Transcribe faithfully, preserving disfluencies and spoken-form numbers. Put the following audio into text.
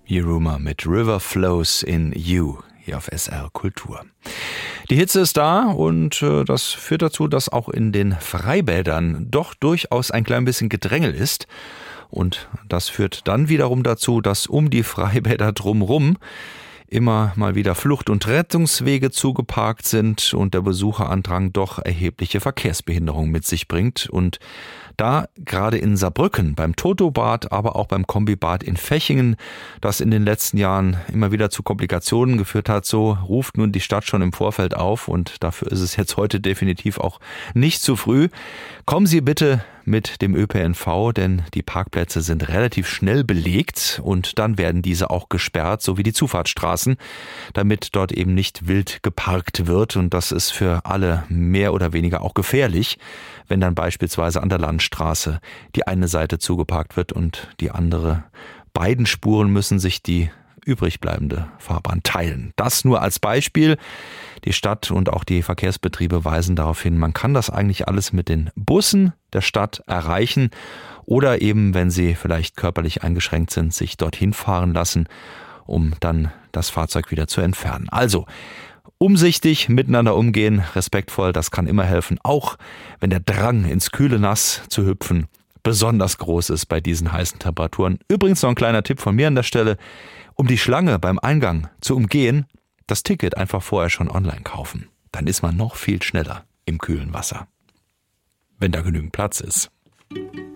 Yiruma mit River Flows in You hier auf S R Kultur. Die Hitze ist da und äh, das führt dazu, dass auch in den Freibädern doch durchaus ein klein bisschen Gedrängel ist. Und das führt dann wiederum dazu, dass um die Freibäder drumherum immer mal wieder Flucht- und Rettungswege zugeparkt sind und der Besucherandrang doch erhebliche Verkehrsbehinderung mit sich bringt. Und da gerade in Saarbrücken, beim Toto-Bad, aber auch beim Kombibad in Fechingen, das in den letzten Jahren immer wieder zu Komplikationen geführt hat, so ruft nun die Stadt schon im Vorfeld auf und dafür ist es jetzt heute definitiv auch nicht zu früh. Kommen Sie bitte mit dem Ö P N V, denn die Parkplätze sind relativ schnell belegt und dann werden diese auch gesperrt, sowie die Zufahrtsstraßen, damit dort eben nicht wild geparkt wird und das ist für alle mehr oder weniger auch gefährlich, wenn dann beispielsweise an der Landstraße die eine Seite zugeparkt wird und die andere. Beiden Spuren müssen sich die übrig bleibende Fahrbahn teilen. Das nur als Beispiel. Die Stadt und auch die Verkehrsbetriebe weisen darauf hin, man kann das eigentlich alles mit den Bussen der Stadt erreichen oder eben, wenn sie vielleicht körperlich eingeschränkt sind, sich dorthin fahren lassen, um dann das Fahrzeug wieder zu entfernen. Also umsichtig miteinander umgehen, respektvoll, das kann immer helfen, auch wenn der Drang ins kühle Nass zu hüpfen besonders groß ist bei diesen heißen Temperaturen. Übrigens noch ein kleiner Tipp von mir an der Stelle, um die Schlange beim Eingang zu umgehen, das Ticket einfach vorher schon online kaufen. Dann ist man noch viel schneller im kühlen Wasser, wenn da genügend Platz ist.